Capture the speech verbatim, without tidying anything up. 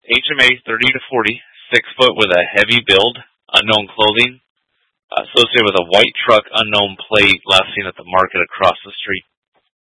H M A thirty to forty, six foot with a heavy build, unknown clothing, associated with a white truck, unknown plate, last seen at the market across the street.